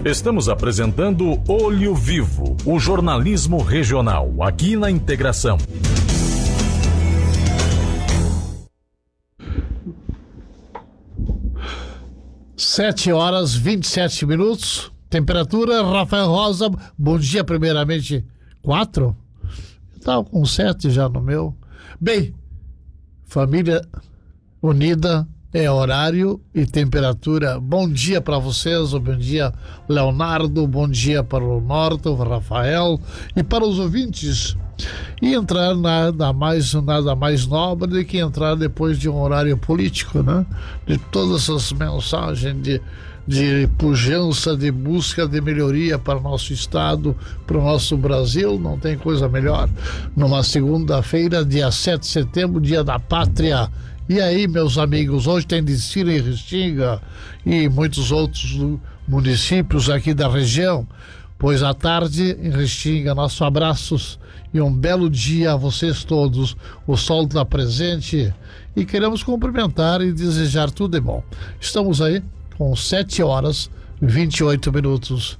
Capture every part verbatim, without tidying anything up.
Estamos apresentando Olho Vivo, o jornalismo regional, aqui na Integração. Sete horas, vinte e sete minutos. Temperatura, Rafael Rosa. Bom dia, primeiramente. Quatro? Eu estava com sete já no meu. Bem, família unida é horário e temperatura. Bom dia para vocês, bom dia, Leonardo, bom dia para o Norton, Rafael e para os ouvintes. E entrar nada mais, nada mais nobre do que entrar depois de um horário político, né? De todas essas mensagens de, de pujança, de busca de melhoria para o nosso estado, para o nosso Brasil, não tem coisa melhor. Numa segunda-feira, dia sete de setembro, dia da pátria. E aí, meus amigos, hoje tem desfile em Restinga e muitos outros municípios aqui da região. Pois à tarde, em Restinga, nossos abraços e um belo dia a vocês todos. O sol está presente e queremos cumprimentar e desejar tudo de bom. Estamos aí com sete horas e vinte e oito minutos.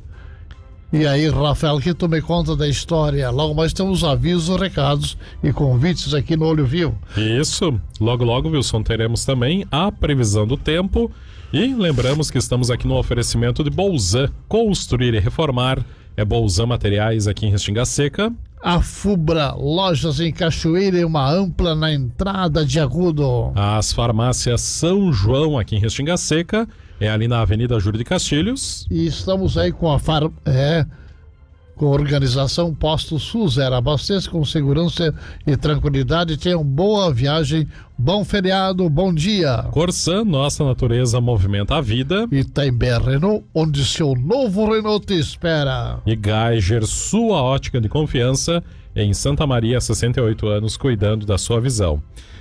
E aí, Rafael, que tome conta da história. Logo mais temos avisos, recados e convites aqui no Olho Vivo. Isso. Logo, logo, Wilson, teremos também a previsão do tempo. E lembramos que estamos aqui no oferecimento de Bolzan. Construir e reformar é Bolzan Materiais aqui em Restinga Seca. A Fubra, lojas em Cachoeira e uma ampla na entrada de Agudo. As farmácias São João aqui em Restinga Seca. É ali na Avenida Júlio de Castilhos. E estamos aí com a far... é, com a organização Posto Suzera. Abasteça com segurança e tranquilidade. Tenham boa viagem, bom feriado, bom dia. Corsan, nossa natureza movimenta a vida. Itaimbé Renault, onde seu novo Renault te espera. E Geiger, sua ótica de confiança, em Santa Maria, sessenta e oito anos, cuidando da sua visão.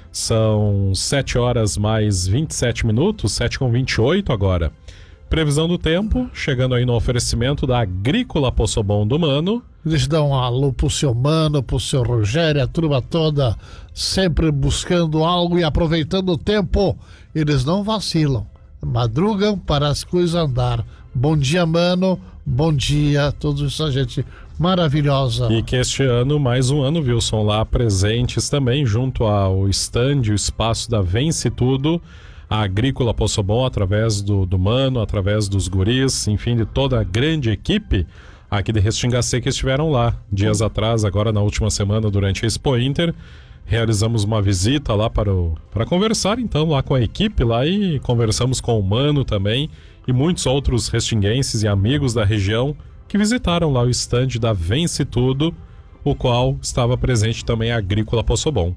São sete horas mais vinte e sete minutos, sete com vinte e oito agora. Previsão do tempo, chegando aí no oferecimento da Agrícola Possobon do Mano. Deixa eu dar um alô pro seu Mano, pro seu Rogério, a turma toda, sempre buscando algo e aproveitando o tempo. Eles não vacilam, madrugam para as coisas andar. Bom dia, Mano, bom dia a toda essa gente maravilhosa. E que este ano, mais um ano, Wilson, lá presentes também, junto ao stand, o espaço da Vence Tudo, a Agrícola Possobon, através do, do Mano, através dos guris, enfim, de toda a grande equipe aqui de Restinga Seca que estiveram lá dias uhum. atrás, agora na última semana, durante a Expo Inter. Realizamos uma visita lá para, o, para conversar, então, lá com a equipe lá e conversamos com o Mano também e muitos outros restinguenses e amigos da região que visitaram lá o estande da Vence Tudo, o qual estava presente também a Agrícola Possobon.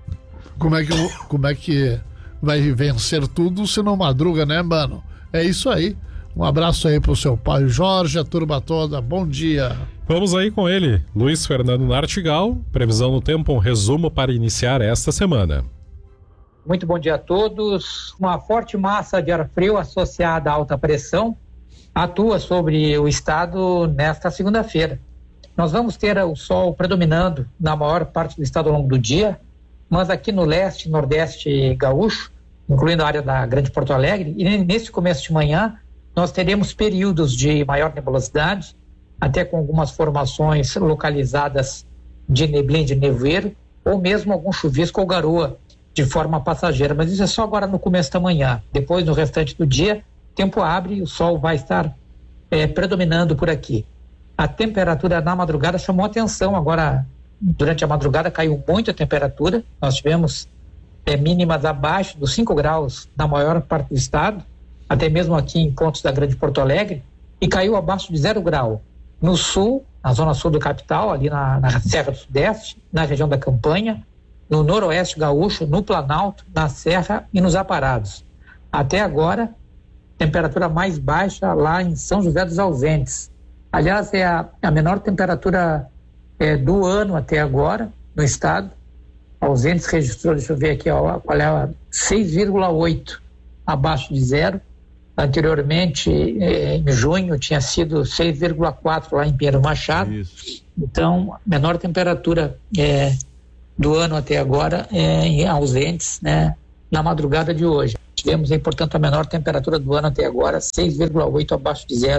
Como é que, como é que vai vencer tudo se não madruga, né, Mano? É isso aí. Um abraço aí pro seu pai Jorge, a turma toda. Bom dia. Vamos aí com ele, Luiz Fernando Nartigal. Previsão do tempo, um resumo para iniciar esta semana. Muito bom dia a todos. Uma forte massa de ar frio associada à alta pressão atua sobre o estado nesta segunda-feira. Nós vamos ter o sol predominando na maior parte do estado ao longo do dia, mas aqui no leste, nordeste gaúcho, incluindo a área da Grande Porto Alegre, e nesse começo de manhã nós teremos períodos de maior nebulosidade, até com algumas formações localizadas de neblina, de nevoeiro, ou mesmo algum chuvisco ou garoa de forma passageira, mas isso é só agora no começo da manhã. Depois, no restante do dia, o tempo abre e o sol vai estar é, predominando por aqui. A temperatura na madrugada chamou atenção. Agora, durante a madrugada, caiu muito a temperatura. Nós tivemos é, mínimas abaixo dos cinco graus na maior parte do estado, até mesmo aqui em pontos da Grande Porto Alegre, e caiu abaixo de zero grau. No sul, na zona sul do capital, ali na, na Serra do Sudeste, na região da Campanha, no noroeste gaúcho, no Planalto, na Serra e nos Aparados. Até agora, temperatura mais baixa lá em São José dos Ausentes. Aliás, é a, a menor temperatura é, do ano até agora no estado. Ausentes registrou, deixa eu ver aqui, ó, qual é a seis vírgula oito abaixo de zero. Anteriormente, eh, em junho, tinha sido seis vírgula quatro lá em Pinheiro Machado. Isso. Então, menor temperatura eh, do ano até agora eh, em Ausentes, né, na madrugada de hoje. Tivemos aí, portanto, a menor temperatura do ano até agora, seis vírgula oito abaixo de zero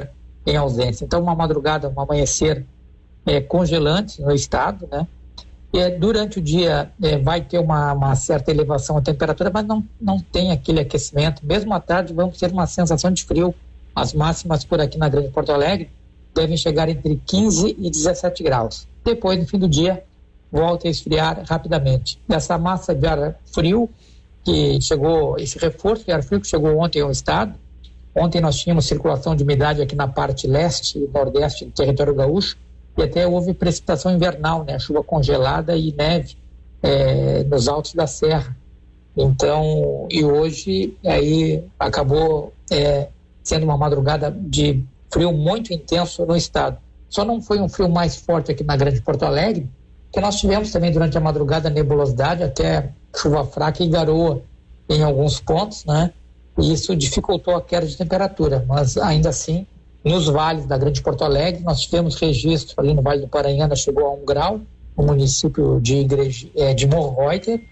em ausência. Então, uma madrugada, um amanhecer é, congelante no estado, né? E, é, durante o dia é, vai ter uma, uma certa elevação da temperatura, mas não, não tem aquele aquecimento. Mesmo à tarde vamos ter uma sensação de frio. As máximas por aqui na Grande Porto Alegre devem chegar entre quinze e dezessete graus. Depois, no fim do dia, volta a esfriar rapidamente. Essa massa de ar frio que chegou, esse reforço de ar frio que chegou ontem ao estado. Ontem nós tínhamos circulação de umidade aqui na parte leste e nordeste do território gaúcho, e até houve precipitação invernal, né? Chuva congelada e neve é, nos altos da serra. Então, e hoje aí acabou é, sendo uma madrugada de frio muito intenso no estado. Só não foi um frio mais forte aqui na Grande Porto Alegre, que nós tivemos também durante a madrugada nebulosidade, até chuva fraca e garoa em alguns pontos, né? E isso dificultou a queda de temperatura, mas ainda assim, nos vales da Grande Porto Alegre, nós tivemos registro ali no Vale do Paranhana, chegou a um grau, no município de, Igreja, é, de Morro Reuter,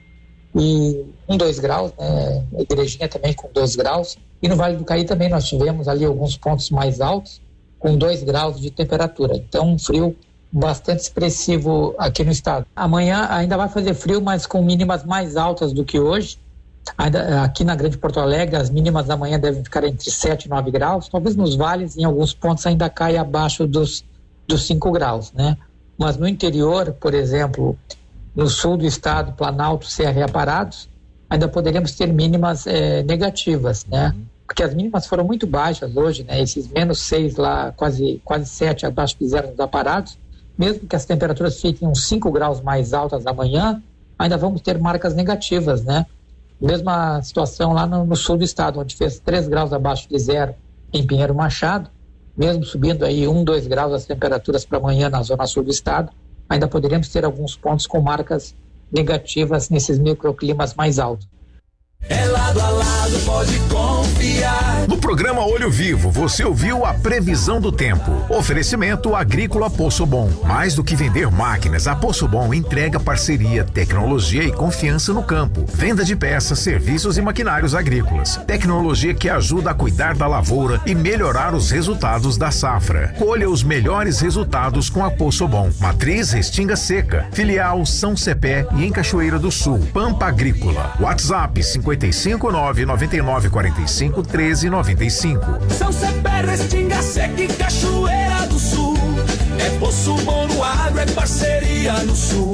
e com dois graus, né? A Igrejinha também com dois graus, e no Vale do Caí também nós tivemos ali alguns pontos mais altos, com dois graus de temperatura. Então, um frio bastante expressivo aqui no estado. Amanhã ainda vai fazer frio, mas com mínimas mais altas do que hoje. Ainda, aqui na Grande Porto Alegre, as mínimas da manhã devem ficar entre sete e nove graus. Talvez nos vales, em alguns pontos, ainda caia abaixo dos, dos cinco graus, né? Mas no interior, por exemplo, no sul do estado, Planalto, Serra e Aparados, ainda poderíamos ter mínimas eh, negativas, né? Porque as mínimas foram muito baixas hoje, né? Esses menos seis lá, quase, quase sete abaixo de zero nos Aparados. Mesmo que as temperaturas fiquem uns cinco graus mais altas amanhã, ainda vamos ter marcas negativas, né? Mesma situação lá no, no sul do estado, onde fez três graus abaixo de zero em Pinheiro Machado, mesmo subindo aí um, dois graus as temperaturas para amanhã na zona sul do estado, ainda poderíamos ter alguns pontos com marcas negativas nesses microclimas mais altos. É lado a lado, pode confiar. No programa Olho Vivo, você ouviu a previsão do tempo. Oferecimento Agrícola Poço Bom. Mais do que vender máquinas, a Poço Bom entrega parceria, tecnologia e confiança no campo. Venda de peças, serviços e maquinários agrícolas. Tecnologia que ajuda a cuidar da lavoura e melhorar os resultados da safra. Colha os melhores resultados com a Poço Bom. Matriz Restinga Seca. Filial São Cepé e em Cachoeira do Sul. Pampa Agrícola. WhatsApp cinquenta e cinco nove nove nove quatro cinco treze noventa e cinco. São Cepé, Restinga Seca e Cachoeira do Sul. É Poço Bom no agro, é parceria no sul.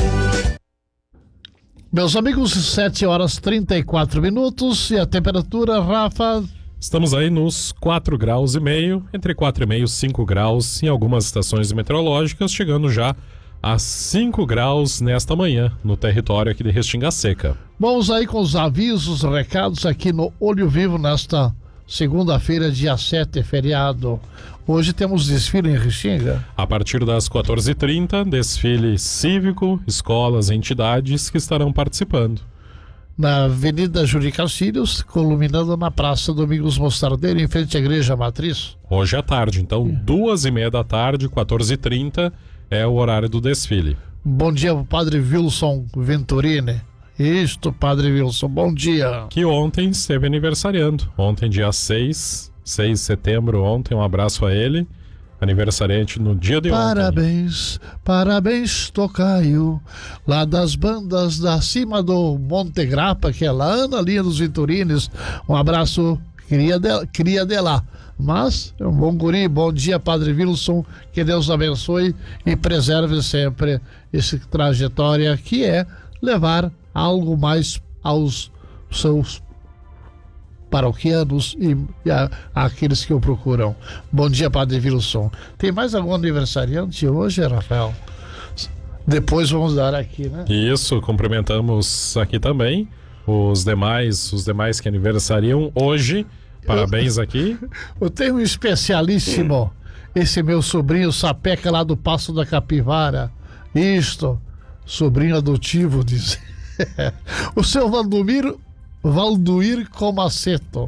Meus amigos, sete horas e trinta e quatro minutos e a temperatura, Rafa? Estamos aí nos quatro graus e meio, entre quatro e meio e cinco graus em algumas estações meteorológicas, chegando já a cinco graus nesta manhã no território aqui de Restinga Seca. Vamos aí com os avisos, recados aqui no Olho Vivo nesta segunda-feira, dia sete, feriado. Hoje temos desfile em Restinga. A partir das quatorze e trinta, desfile cívico, escolas e entidades que estarão participando. Na Avenida Júlio Castilhos, culminando na Praça Domingos Mostardeiro, em frente à Igreja Matriz. Hoje à tarde, então, duas e meia da tarde, quatorze e trinta, é o horário do desfile. Bom dia, Padre Wilson Venturini. Isto, Padre Wilson, bom dia. Que ontem esteve aniversariando. Ontem, dia seis, seis de setembro, ontem, um abraço a ele. Aniversariante no dia de parabéns, ontem. Parabéns, Tocaio, lá das bandas da cima do Monte Grappa, que é lá na linha dos Venturines. Um abraço, cria de, cria de lá. Mas é um bom guri. Bom dia, Padre Wilson, que Deus abençoe e preserve sempre essa trajetória que é levar algo mais aos seus paroquianos e, e a, aqueles que o procuram. Bom dia, Padre Wilson. Tem mais algum aniversariante hoje, Rafael? Depois vamos dar aqui, né? Isso, cumprimentamos aqui também os demais, os demais que aniversariam hoje. Parabéns aqui. Eu tenho um especialíssimo, esse meu sobrinho Sapeca lá do Passo da Capivara. Isto, sobrinho adotivo, diz. O seu Valdomiro Valduir Comaceto.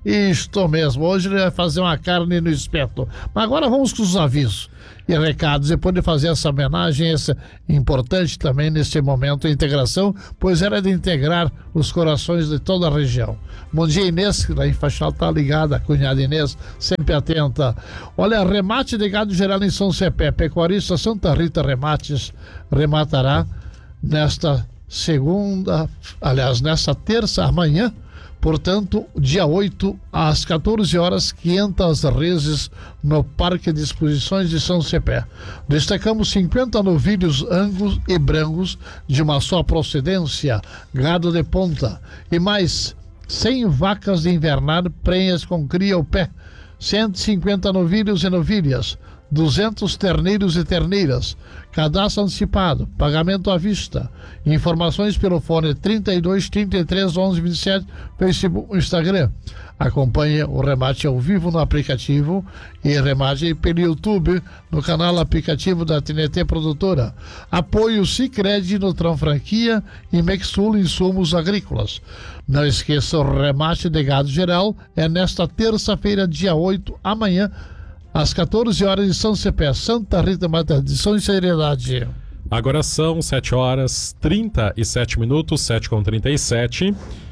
Isto mesmo, hoje ele vai fazer uma carne no espeto. Mas agora vamos com os avisos e recados, depois de fazer essa homenagem, essa importante também nesse momento, a integração, pois era de integrar os corações de toda a região. Bom dia, Inês, lá em Faxinal tá ligada, a cunhada Inês, sempre atenta. Olha, remate de gado geral em São Cepé, pecuarista Santa Rita Remates rematará nesta segunda, aliás, nesta terça, amanhã, portanto, dia oito, às quatorze horas, quinhentas reses no Parque de Exposições de São Cepé. Destacamos cinquenta novilhos angus e brancos de uma só procedência, gado de ponta, e mais cem vacas de invernada prenhas com cria ao pé, cento e cinquenta novilhos e novilhas, duzentos terneiros e terneiras, cadastro antecipado, pagamento à vista. Informações pelo fone trinta e dois, trinta e três, onze, vinte e sete, Facebook, Instagram. Acompanhe o remate ao vivo no aplicativo e remate pelo YouTube no canal aplicativo da T N T Produtora. Apoio Sicredi, Nutram Franquia e Mexul Insumos Agrícolas. Não esqueça, o remate de gado geral é nesta terça-feira, dia oito, amanhã, às quatorze horas, em São Cepé, Santa Rita, Mata de São Seriedade. Agora são sete horas trinta e sete minutos, sete com trinta e sete.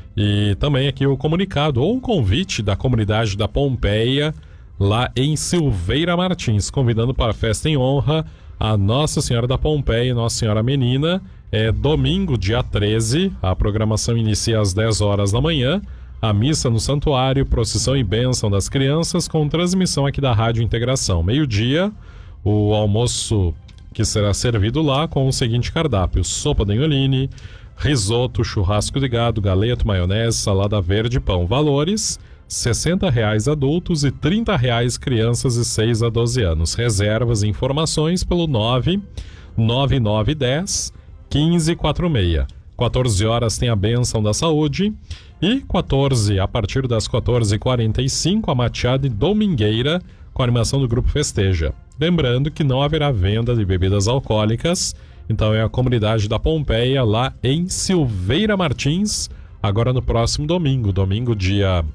E também aqui o comunicado ou um convite da comunidade da Pompeia, lá em Silveira Martins, convidando para a festa em honra a Nossa Senhora da Pompeia, Nossa Senhora Menina. É domingo, dia treze, a programação inicia às dez horas da manhã. A missa no santuário, procissão e bênção das crianças, com transmissão aqui da Rádio Integração. Meio-dia, o almoço que será servido lá com o seguinte cardápio: sopa de anholine, risoto, churrasco de gado, galeto, maionese, salada verde e pão. Valores: sessenta reais adultos e trinta reais crianças de seis a doze anos. Reservas e informações pelo nove nove nove um zero, um cinco quatro seis. quatorze horas tem a bênção da saúde. E quatorze, a partir das quatorze e quarenta e cinco, a mateada domingueira com a animação do Grupo Festeja. Lembrando que não haverá venda de bebidas alcoólicas, então é a comunidade da Pompeia, lá em Silveira Martins, agora no próximo domingo, domingo dia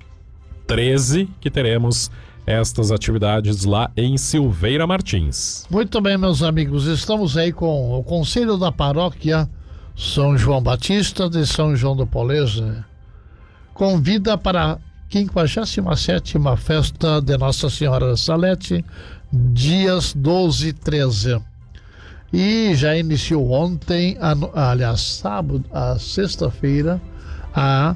treze, que teremos estas atividades lá em Silveira Martins. Muito bem, meus amigos, estamos aí com o Conselho da Paróquia São João Batista de São João do Polese. Convida para a quinquagésima sétima Festa de Nossa Senhora da Salete, dias doze e treze. E já iniciou ontem, a, aliás, sábado, a sexta-feira, a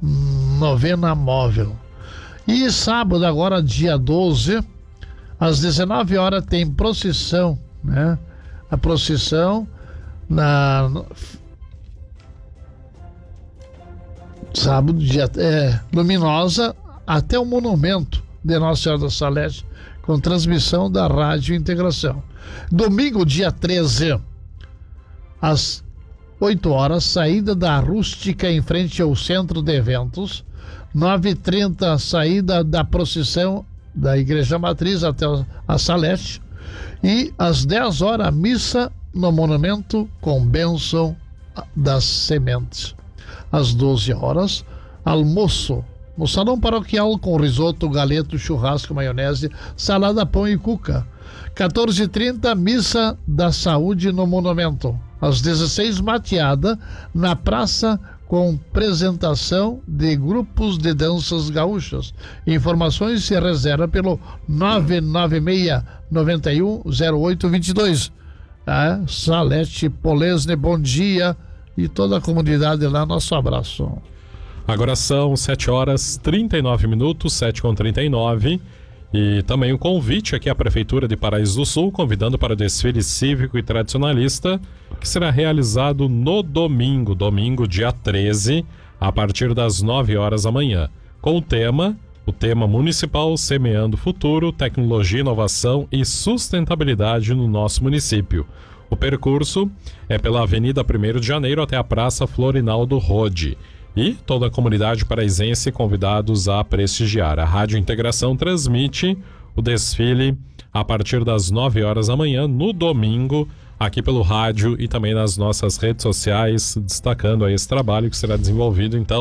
novena móvel. E sábado, agora, dia doze, às dezenove horas, tem procissão, né? A procissão na... sábado, dia é, luminosa, até o monumento de Nossa Senhora da Salete, com transmissão da Rádio Integração. Domingo, dia treze, às oito horas, saída da Rústica em frente ao Centro de Eventos. nove e trinta, saída da procissão da Igreja Matriz até a Salete. E às dez horas, missa no monumento com bênção das sementes. Às doze horas, almoço no salão paroquial com risoto, galeto, churrasco, maionese, salada, pão e cuca. quatorze e trinta, missa da saúde no monumento. Às dezesseis, mateada na praça com apresentação de grupos de danças gaúchas. Informações se reserva pelo nove nove seis, nove um, zero oito dois dois. É, Salete, Polesne, bom dia. E toda a comunidade lá, nosso abraço. Agora são sete horas e trinta e nove minutos, sete com trinta e nove. E também um convite aqui à Prefeitura de Paraíso do Sul, convidando para o desfile cívico e tradicionalista, que será realizado no domingo, domingo dia treze, a partir das nove horas da manhã, com o tema, o tema municipal Semeando Futuro, Tecnologia, Inovação e Sustentabilidade no nosso município. O percurso é pela Avenida primeiro de Janeiro até a Praça Florinaldo Rode. E toda a comunidade paraisense convidados a prestigiar. A Rádio Integração transmite o desfile a partir das nove horas da manhã, no domingo, aqui pelo rádio e também nas nossas redes sociais, destacando aí esse trabalho que será desenvolvido, então,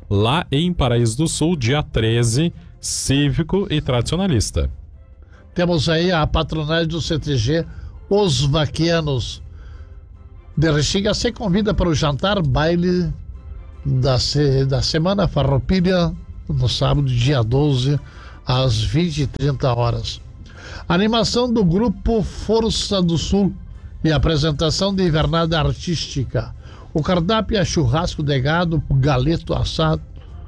lá em Paraíso do Sul, dia treze, cívico e tradicionalista. Temos aí a patronagem do C T G, Os Vaquianos de Restinga. Você convida para o jantar baile da, se, da Semana Farroupilha no sábado, dia doze, às vinte e trinta horas. Animação do grupo Força do Sul e apresentação de invernada artística. O cardápio é churrasco de gado, galeto assado,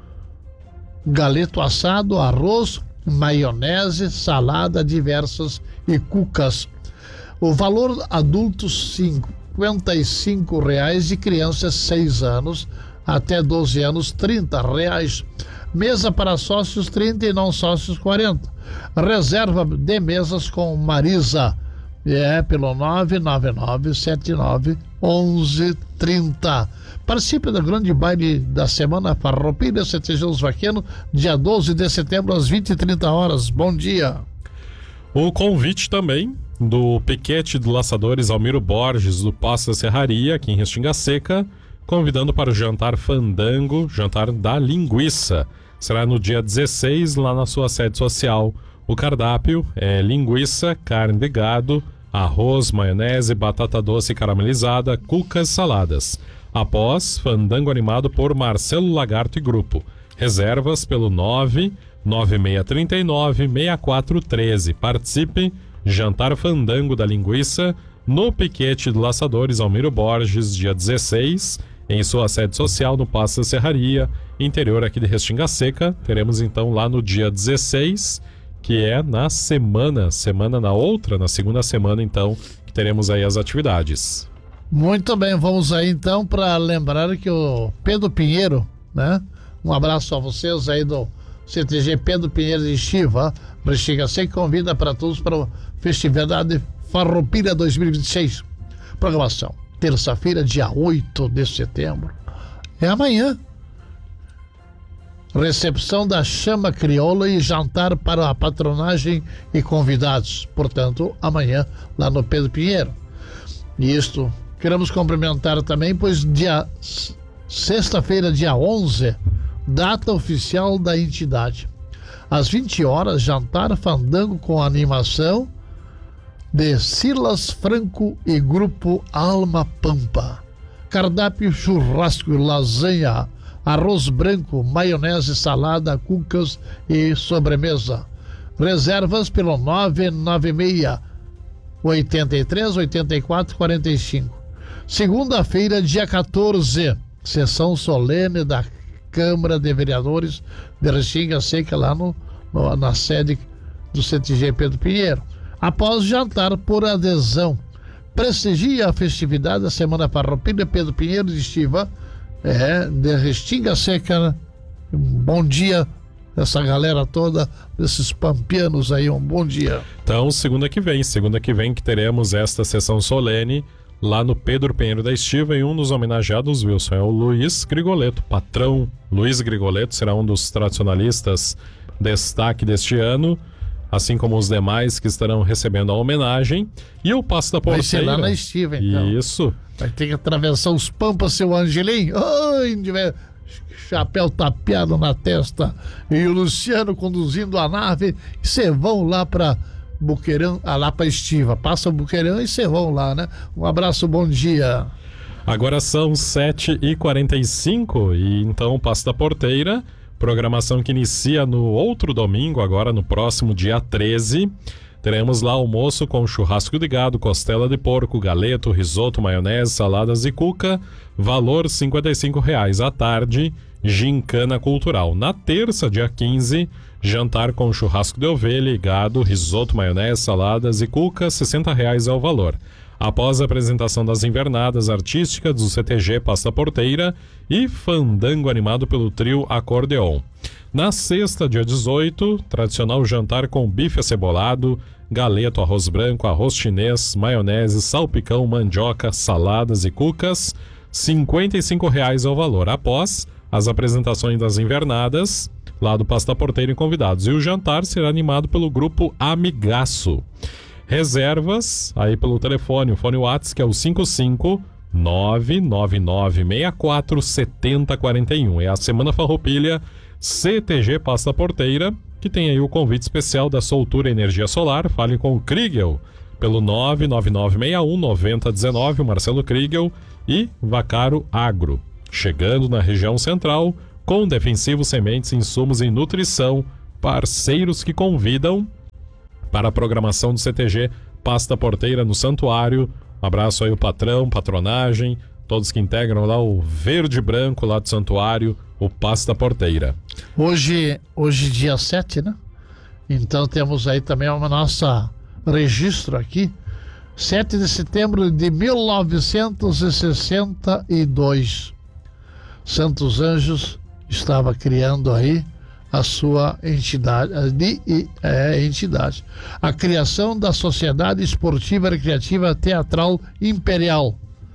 galeto assado, arroz, maionese, salada diversas e cucas. O valor adultos cinquenta e cinco reais e crianças seis anos até doze anos trinta reais. Mesa para sócios trinta e não sócios quarenta. Reserva de mesas com Marisa é pelo nove nove nove sete nove um um três zero. Participe do grande baile da Semana Farroupilha C T G Os Vaquianos, dia doze de setembro às vinte e trinta horas. Bom dia. O convite também do piquete do Laçadores Almiro Borges do Passo da Serraria, aqui em Restinga Seca, convidando para o jantar fandango, jantar da linguiça. Será no dia dezesseis, lá na sua sede social. O cardápio é linguiça, carne de gado, arroz, maionese, batata doce caramelizada, cucas, saladas. Após, fandango animado por Marcelo Lagarto e Grupo. Reservas pelo nove nove seis três nove seis quatro um três. Participe, jantar fandango da linguiça, no piquete do Laçadores Almiro Borges, dia dezesseis, em sua sede social no Passo da Serraria, interior aqui de Restinga Seca. Teremos então lá no dia dezesseis, que é na semana, semana na outra, na segunda semana então, que teremos aí as atividades. Muito bem, vamos aí então para lembrar que o Pedro Pinheiro, né? Um abraço a vocês aí do C T G Pedro Pinheiro de Estiva, Restinga Seca, convida para todos para o Festividade Farroupilha dois mil e vinte e seis. Programação, terça-feira, dia oito de setembro. É amanhã. Recepção da Chama Crioula e jantar para a patronagem e convidados. Portanto, amanhã, lá no Pedro Pinheiro. E isto, queremos cumprimentar também, pois dia sexta-feira, dia onze, data oficial da entidade. Às vinte horas, jantar fandango com animação de Silas Franco e Grupo Alma Pampa. Cardápio churrasco, lasanha, arroz branco, maionese, salada, cucas e sobremesa. Reservas pelo nove nove seis oito três oito quatro quatro cinco. Segunda-feira, dia quatorze, sessão solene da Câmara de Vereadores de Restinga Seca, lá no, no, na sede do C T G Pedro Pinheiro. Após jantar por adesão, prestigia a festividade da Semana Farroupilha Pedro Pinheiro de Estiva, é, de Restinga Seca. Um bom dia essa galera toda, desses pampianos aí, um bom dia. Então, segunda que vem, segunda que vem que teremos esta sessão solene lá no Pedro Pinheiro da Estiva, e um dos homenageados, Wilson, é o Luiz Grigoleto, patrão Luiz Grigoleto, será um dos tradicionalistas destaque deste ano, assim como os demais que estarão recebendo a homenagem. E o Passo da Porteira... Vai ser lá na Estiva, então. Isso. Vai ter que atravessar os Pampas, seu Angelim. Ai, chapéu tapeado na testa. E o Luciano conduzindo a nave. E vocês vão lá para Boqueirão, ah, lá para Estiva. Passa o Boqueirão e vocês vão lá, né? Um abraço, bom dia. Agora são sete e quarenta e cinco e então o Passo da Porteira... Programação que inicia no outro domingo, agora no próximo dia treze. Teremos lá almoço com churrasco de gado, costela de porco, galeto, risoto, maionese, saladas e cuca. Valor cinquenta e cinco reais à tarde, gincana cultural. Na terça, dia quinze, jantar com churrasco de ovelha e gado, risoto, maionese, saladas e cuca, sessenta reais é o valor. Após a apresentação das invernadas artísticas do C T G Passo da Porteira e fandango animado pelo trio Acordeon. Na sexta, dia dezoito, tradicional jantar com bife acebolado, galeto, arroz branco, arroz chinês, maionese, salpicão, mandioca, saladas e cucas, cinquenta e cinco reais é o valor. Após as apresentações das invernadas, lá do Passo da Porteira e convidados. E o jantar será animado pelo grupo Amigaço. Reservas aí pelo telefone, o fone WhatsApp, que é o cinco cinco nove nove nove seis quatro sete zero quatro um. É a Semana Farroupilha C T G Pasta Porteira, que tem aí o convite especial da Soltura Energia Solar. Fale com o Kriegel pelo nove nove nove seis um nove zero um nove, o Marcelo Kriegel. E Vacaro Agro, chegando na região central com defensivos, sementes, insumos e nutrição, parceiros que convidam para a programação do C T G Pasta Porteira no Santuário. Um abraço aí o patrão, patronagem, todos que integram lá o verde e branco lá do Santuário, o Pasta Porteira. Hoje, hoje dia sete, né? Então temos aí também o nosso registro aqui. sete de setembro de mil novecentos e sessenta e dois. Santos Anjos estava criando aí a sua entidade, é, entidade. A criação da Sociedade Esportiva Recreativa Teatral Imperial.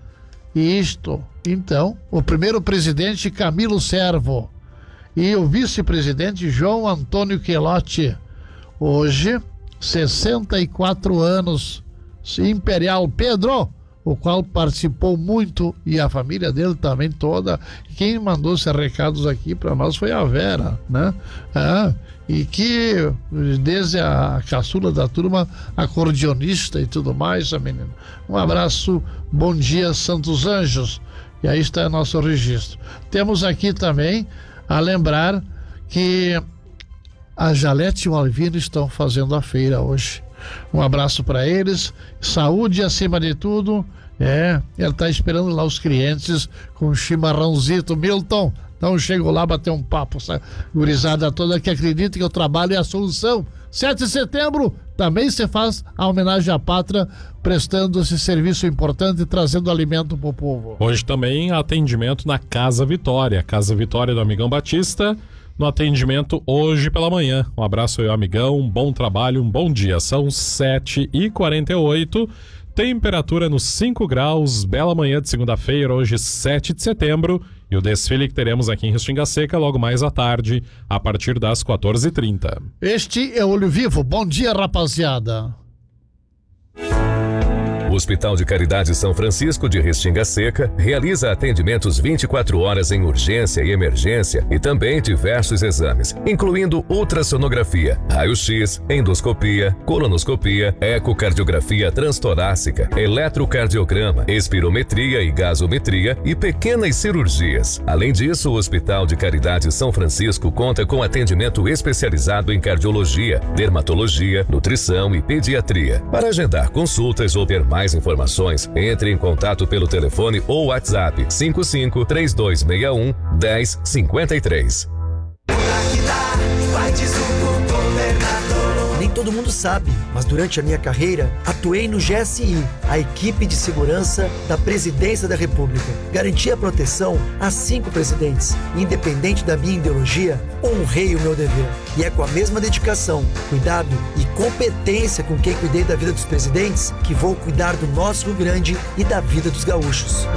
E isto, então, o primeiro presidente Camilo Servo e o vice-presidente João Antônio Quelotti. Hoje, sessenta e quatro anos, Imperial Pedro, o qual participou muito, e a família dele também toda. Quem mandou esses recados aqui para nós foi a Vera, né? É, e que desde a caçula da turma, acordeonista e tudo mais, a menina. Um abraço, bom dia, Santos Anjos. E aí está o nosso registro. Temos aqui também a lembrar que a Jalete e o Alvino estão fazendo a feira hoje. Um abraço para eles, saúde acima de tudo. É, ele tá esperando lá os clientes com um chimarrãozito. Milton, então chego lá bater um papo, essa gurizada toda que acredita que o trabalho é a solução. sete de setembro também se faz a homenagem à pátria, prestando esse serviço importante e trazendo alimento pro povo. Hoje também atendimento na Casa Vitória, Casa Vitória do Amigão Batista, no atendimento hoje pela manhã. Um abraço aí, amigão, um bom trabalho, um bom dia. São sete e quarenta e oito, temperatura nos cinco graus, bela manhã de segunda-feira, hoje sete de setembro, e o desfile que teremos aqui em Restinga Seca logo mais à tarde, a partir das quatorze e trinta. Este é Olho Vivo, bom dia, rapaziada. O Hospital de Caridade São Francisco de Restinga Seca realiza atendimentos vinte e quatro horas em urgência e emergência e também diversos exames, incluindo ultrassonografia, raio-x, endoscopia, colonoscopia, ecocardiografia transtorácica, eletrocardiograma, espirometria e gasometria e pequenas cirurgias. Além disso, o Hospital de Caridade São Francisco conta com atendimento especializado em cardiologia, dermatologia, nutrição e pediatria. Para agendar consultas ou ter mais informações, entre em contato pelo telefone ou WhatsApp cinco cinco, três dois seis um, um zero cinco três. Nem todo mundo sabe, mas durante a minha carreira, atuei no G S I, a equipe de segurança da Presidência da República. Garanti a proteção a cinco presidentes. Independente da minha ideologia, honrei o meu dever. E é com a mesma dedicação, cuidado e competência com quem cuidei da vida dos presidentes que vou cuidar do nosso Rio Grande e da vida dos gaúchos.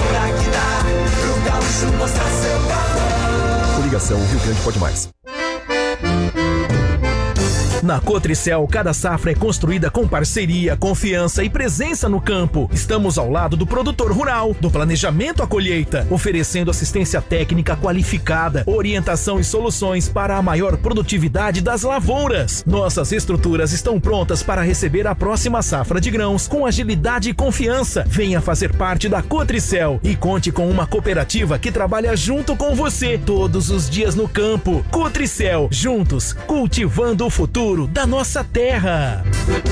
Coligação Rio Grande Pode Mais. Na Cotricel, cada safra é construída com parceria, confiança e presença no campo. Estamos ao lado do produtor rural, do planejamento à colheita, oferecendo assistência técnica qualificada, orientação e soluções para a maior produtividade das lavouras. Nossas estruturas estão prontas para receber a próxima safra de grãos com agilidade e confiança. Venha fazer parte da Cotricel e conte com uma cooperativa que trabalha junto com você todos os dias no campo. Cotricel, juntos, cultivando o futuro da nossa terra.